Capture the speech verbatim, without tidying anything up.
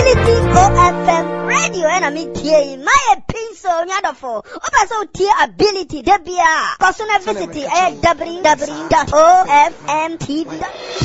Ability O F M radio and a media. My pencil nyadofo. Opa so tia ability debia. Personal visit at w w w dot o f m t v dot com.